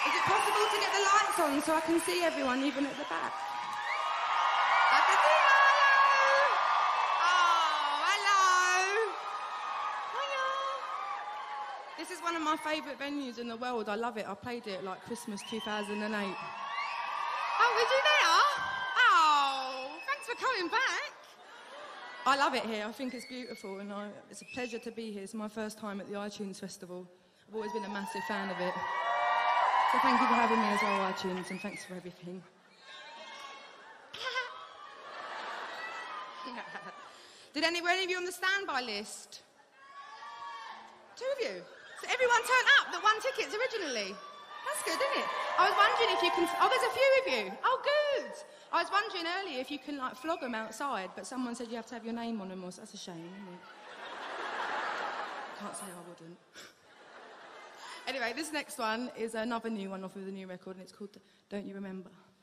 Is it possible to get the lights on so I can see everyone, even at the back? I can see you. Hello. Hiya. This is one of my favourite venues in the world. I love it. I played it like Christmas 2008. Oh, was you there? Oh, thanks for coming back. I love it here. I think it's beautiful, and it's a pleasure to be here. It's my first time at the iTunes Festival. I've always been a massive fan of it. So thank you for having me as well, iTunes, and thanks for everything. Did any of you on the standby list? 2 of you. So everyone turned up that won tickets originally. That's good, isn't it? I was wondering if you can... Oh, there's a few of you. Oh, good. I was wondering earlier if you can, like, flog them outside, but someone said you have to have your name on them, or that's a shame, isn't it? Can't say I wouldn't. Anyway, this next one is another new one off of the new record, and it's called Don't You Remember?